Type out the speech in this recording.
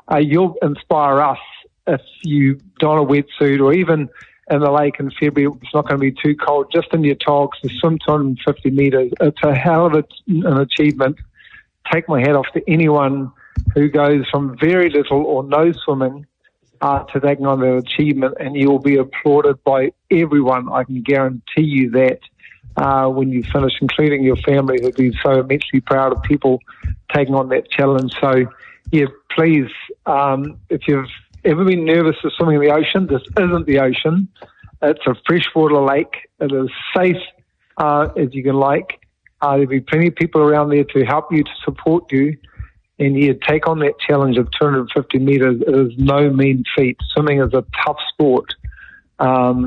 you'll inspire us if you don a wetsuit, or even in the lake in February, it's not going to be too cold, just in your togs to swim 250 metres. It's a hell of an achievement. Take my hat off to anyone who goes from very little or no swimming to taking on that achievement, and you will be applauded by everyone. I can guarantee you that when you finish, including your family, who'll be so immensely proud of people taking on that challenge. So, yeah, please, if you've ever been nervous of swimming in the ocean, this isn't the ocean. It's a freshwater lake. It is safe as you can like. There'll be plenty of people around there to help you, to support you. And you take on that challenge of 250 metres. It is no mean feat. Swimming is a tough sport.